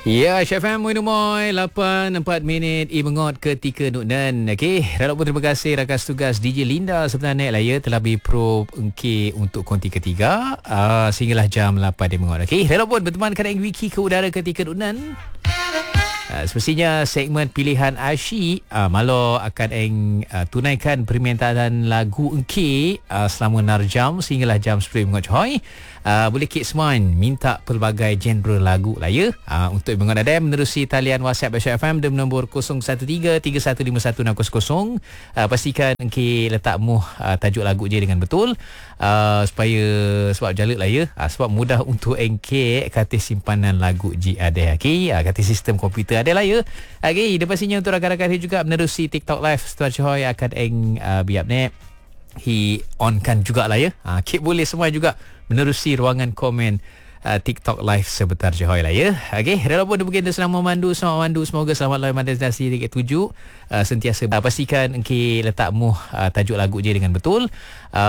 Ya, Syafam Moy 8:04 mengot ketika Nuknan. Okey, Relok pun terima kasih rakan tugas DJ Linda sebenarnya lah ya telah berpro engke untuk konti ketiga sehinggalah jam 8 dia mengot. Okey, Relok pun berteman kadang wiki ke udara ketika Nuknan. Semestinya segmen pilihan Ashi Malo akan tunaikan permintaan lagu engke selama 6 jam sehinggalah jam 10 mengot coy. Boleh kit semua minta pelbagai genre lagu lah ya. Untuk mengenai ada menerusi talian WhatsApp Aisyah FM dengan nombor 0133151600. Pastikan engke letak tajuk lagu je dengan betul supaya sebab jaluk lah ya. Sebab mudah untuk engke kata simpanan lagu je ada. Okey, kata sistem komputer ada lah ya. Okey, dan pastinya untuk rakan-rakan juga menerusi TikTok live Stuart Choy akan biap ni on-kan jugalah ya. Kit boleh semua juga menerusi ruangan komen TikTok live sebentar je lah ya. Okey, rela pun begitu selamat memandu, semoga selamat lawan destinasi dekat tuju. Sentiasa pastikan engke letak tajuk lagu je dengan betul